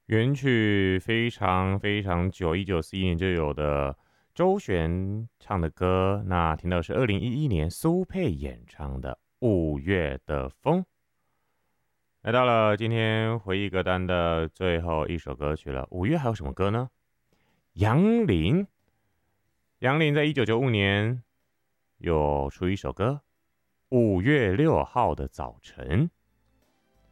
原曲非常非常久，1941年就有的周璇唱的歌。那听到是2011年苏芮演唱的《五月的风》。来到了今天回忆歌单的最后一首歌曲了。五月还有什么歌呢？杨林，杨林在1995年有出一首歌《5月6号的早晨》。